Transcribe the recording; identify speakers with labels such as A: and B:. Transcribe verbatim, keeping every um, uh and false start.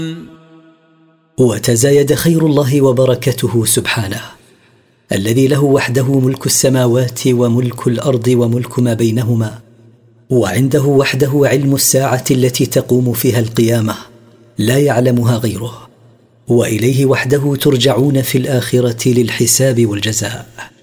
A: وتزايد خير الله وبركته سبحانه، الذي له وحده ملك السماوات وملك الأرض وملك ما بينهما، وعنده وحده علم الساعة التي تقوم فيها القيامة لا يعلمها غيره، وإليه وحده ترجعون في الآخرة للحساب والجزاء.